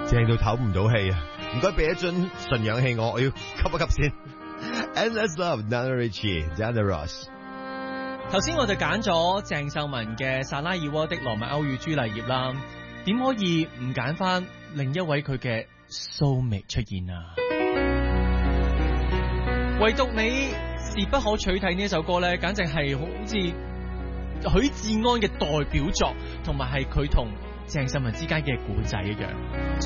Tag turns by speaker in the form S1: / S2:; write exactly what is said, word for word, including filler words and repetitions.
S1: 正到唞唔到氣啊！唔該俾一樽純氧氣我，我要吸一吸先。Endless Love, Lionel Richie, Diana Ross。
S2: 頭先我就揀咗鄭秀文嘅薩拉爾窩的羅密歐與朱麗葉啦，點可以唔揀翻另一位佢嘅蘇眉出現啊？唯獨你是不可取替呢首歌咧，簡直係好似許志安嘅代表作，同埋係佢同鄭秀文之間嘅故仔一樣。